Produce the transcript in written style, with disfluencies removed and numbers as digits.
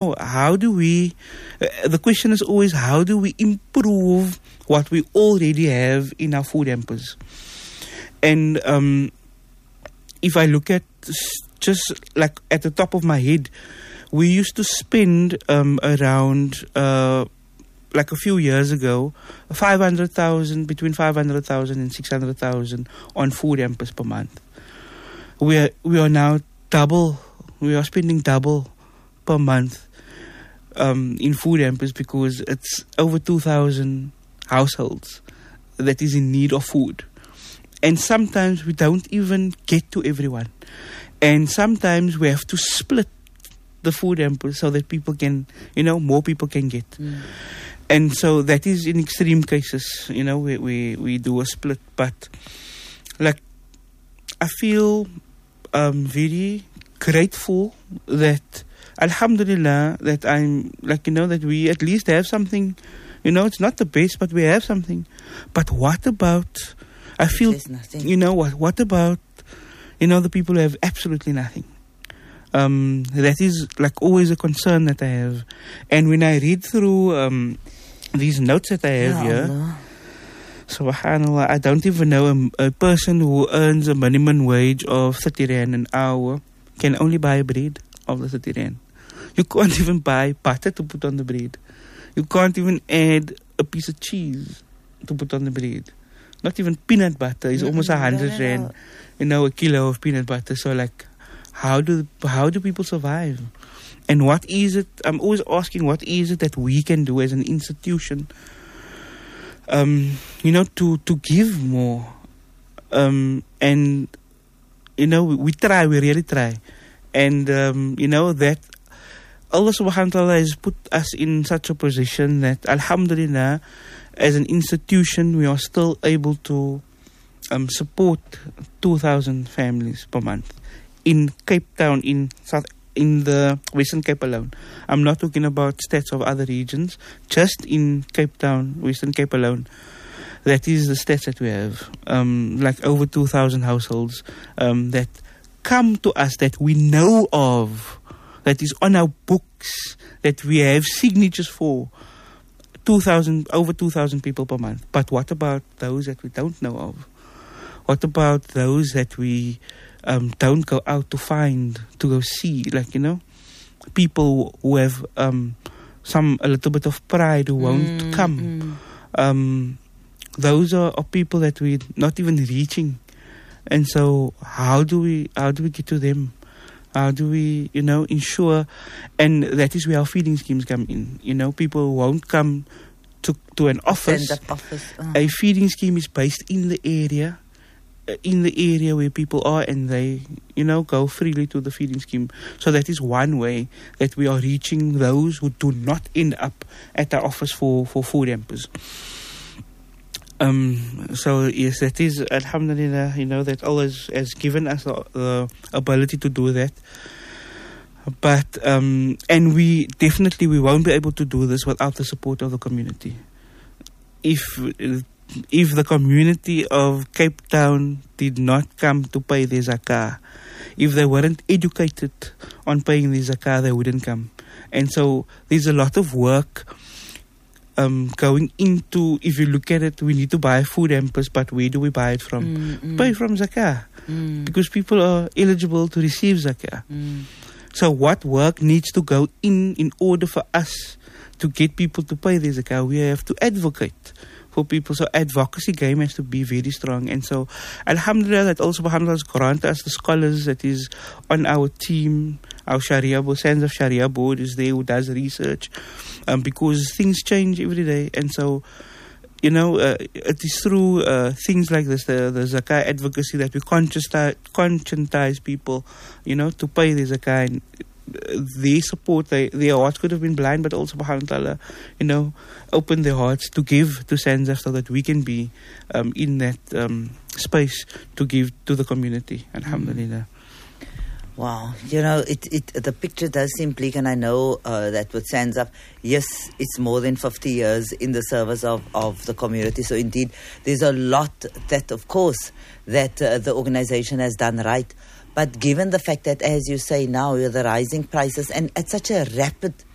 how do we, the question is always, how do we improve what we already have in our food hampers? And if I look at just like at the top of my head, we used to spend around, like a few years ago, 500,000, between 500,000 and 600,000 on food hampers per month. We are now double. We are spending double per month in food hampers because it's over 2,000 households that is in need of food. And sometimes we don't even get to everyone. And sometimes we have to split the food hampers so that people can, more people can get. And so that is in extreme cases, we do a split. But like, I feel very grateful that, alhamdulillah, that I'm like, that we at least have something. It's not the best, but we have something. But what about, I feel, what about, the people who have absolutely nothing? That is like always a concern that I have. And when I read through these notes that I have here, subhanAllah, I don't even know a person who earns a minimum wage of 30 rand an hour can only buy bread of the 30 rand. You can't even buy butter to put on the bread. You can't even add a piece of cheese to put on the bread. Not even peanut butter is almost 100 rand, a kilo of peanut butter. So like, how do people survive? And what is it? I'm always asking, what is it that we can do as an institution, to give more? And we try, we really try, and that Allah subhanahu wa ta'ala has put us in such a position that, alhamdulillah, as an institution, we are still able to support 2,000 families per month in Cape Town, in the Western Cape alone. I'm not talking about stats of other regions, just in Cape Town, Western Cape alone. That is the stats that we have. Like over 2,000 households that come to us that we know of, that is on our books, that we have signatures for. Over 2,000 people per month. But what about those that we don't know of? What about those that we don't go out to find, to go see? Like, people who have a little bit of pride who won't come. Those are people that we're not even reaching. And so how do we get to them? How do we, ensure? And that is where our feeding schemes come in. People won't come to an office. A feeding scheme is based in the area where people are, and they, go freely to the feeding scheme. So that is one way that we are reaching those who do not end up at our office for food hampers. So yes, that is, alhamdulillah, that Allah has given us the ability to do that. But and we won't be able to do this without the support of the community. If the community of Cape Town did not come to pay their zakah, if they weren't educated on paying their zakah, they wouldn't come. And so there's a lot of work going into, if you look at it, we need to buy food hampers, but where do we buy it from? Buy from zakah. Because people are eligible to receive zakah. So what work needs to go in order for us to get people to pay their zakah? We have to advocate for people. So advocacy game has to be very strong. And so alhamdulillah that also subhanAllah has granted us the scholars that is on our team. Our Sharia board, Sands of Sharia board is there who does research, because things change every day. And so, it is through things like this, the zakah advocacy, that we conscientize people, to pay their zakah. And their support, their hearts could have been blind, but also subhanAllah, open their hearts to give to Sands so that we can be in that space to give to the community. Alhamdulillah. Wow, the picture does seem bleak, and I know that with Sands Up, yes, it's more than 50 years in the service of the community. So indeed, there's a lot that, of course, that the organization has done right. But given the fact that, as you say now, the rising prices and at such a rapid